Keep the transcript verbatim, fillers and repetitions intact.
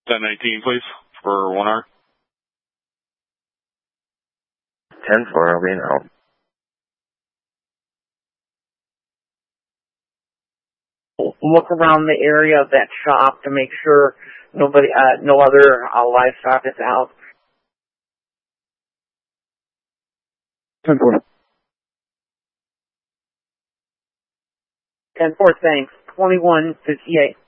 ten nineteen, please, for one hour. ten four, I'll be in out. Look around the area of that shop to make sure nobody, uh, no other uh, livestock is out. ten four. ten four, thanks. twenty-one fifty-eight.